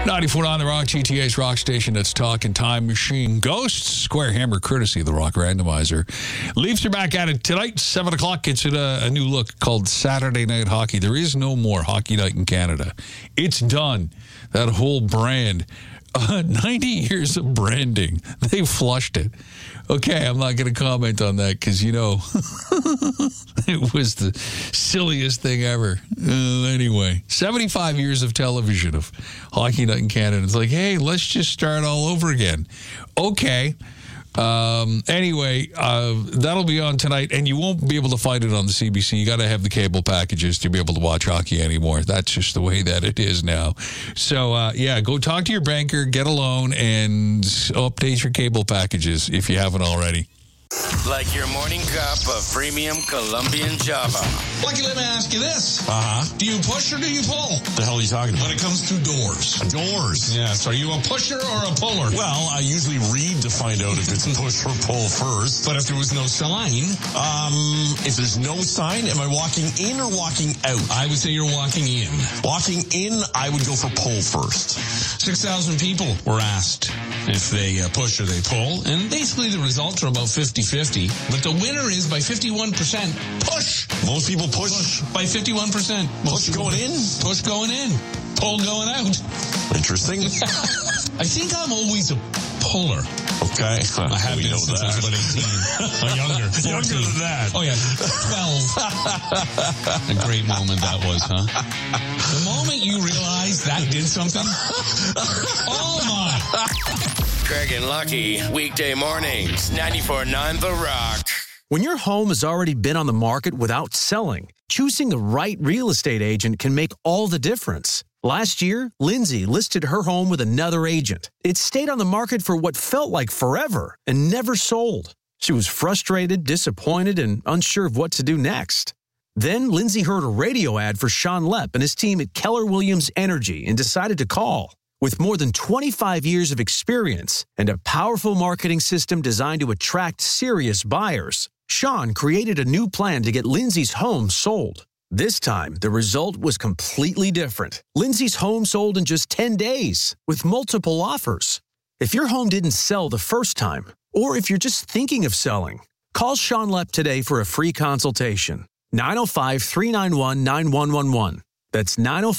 94 on the Rock, GTA's rock station that's talking Time Machine Ghosts. Square Hammer, courtesy of the Rock Randomizer. Leafs are back at it tonight, 7 o'clock. It's a new look called Saturday Night Hockey. There is no more Hockey Night in Canada. It's done. That whole brand. 90 years of branding. They flushed it. Okay, I'm not going to comment on that because, it was the silliest thing ever. Anyway, 75 years of television of Hockey Night in Canada. It's like, hey, let's just start all over again. Okay. Anyway, that'll be on tonight, and you won't be able to find it on the CBC. You got to have the cable packages to be able to watch hockey anymore. That's just the way that it is now. So, go talk to your banker, get a loan, and update your cable packages if you haven't already. Like your morning cup of premium Colombian Java. Lucky, let me ask you this. Do you push or do you pull? The hell are you talking about? When it comes to doors. Doors? Yes. Are you a pusher or a puller? Well, I usually read to find out if it's push or pull first. But if there was no sign? If there's no sign, am I walking in or walking out? I would say you're walking in. Walking in, I would go for pull first. 6,000 people were asked if they push or they pull. And basically the results are about 50-50. But the winner is by 51% push. Most people push by 51%. Push going in? Push going in. Pull going out. Interesting. I think I'm always a puller. Okay. I have been since I was about 18. Or younger. 14. Younger than that. Oh, yeah. 12. A great moment that was, huh? The moment you realize that did something. Oh, my. Craig and Lucky, weekday mornings, 94.9 The Rock. When your home has already been on the market without selling, choosing the right real estate agent can make all the difference. Last year, Lindsay listed her home with another agent. It stayed on the market for what felt like forever and never sold. She was frustrated, disappointed, and unsure of what to do next. Then Lindsay heard a radio ad for Sean Lepp and his team at Keller Williams Energy and decided to call. With more than 25 years of experience and a powerful marketing system designed to attract serious buyers, Sean created a new plan to get Lindsay's home sold. This time, the result was completely different. Lindsay's home sold in just 10 days with multiple offers. If your home didn't sell the first time, or if you're just thinking of selling, call Sean Lepp today for a free consultation. 905-391-9111. That's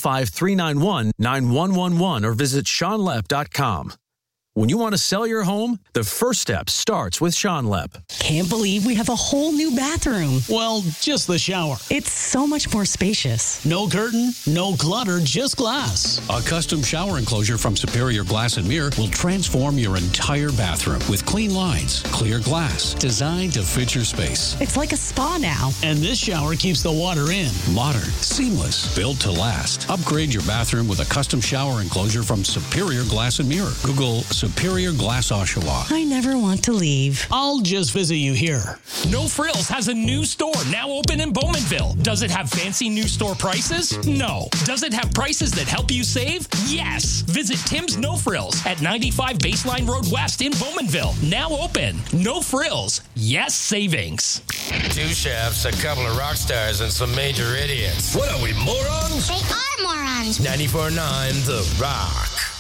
905-391-9111 or visit SeanLepp.com. When you want to sell your home, the first step starts with Sean Lepp. Can't believe we have a whole new bathroom. Well, just the shower. It's so much more spacious. No curtain, no clutter, just glass. A custom shower enclosure from Superior Glass and Mirror will transform your entire bathroom with clean lines, clear glass, designed to fit your space. It's like a spa now. And this shower keeps the water in. Modern, seamless, built to last. Upgrade your bathroom with a custom shower enclosure from Superior Glass and Mirror. Google Superior Glass Oshawa. I never want to leave. I'll just visit you here. No Frills has a new store now open in Bowmanville. Does it have fancy new store prices? No. Does it have prices that help you save? Yes. Visit Tim's No Frills at 95 Baseline Road West in Bowmanville. Now open. No Frills. Yes savings. Two chefs, a couple of rock stars, and some major idiots. What are we, morons? They are morons. 94.9 The Rock.